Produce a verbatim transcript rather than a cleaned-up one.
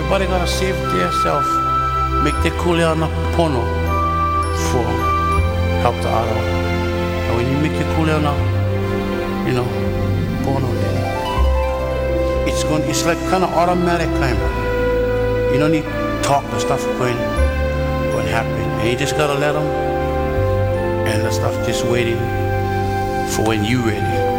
everybody gotta save themselves. Make the kuleana pono for help the other. And when you make your kuleana, you know, pono, then it's going. It's like kind of automatic kind of. You don't need to talk. The stuff going, going to happen, and you just gotta let them. And the stuff just waiting for when you ready.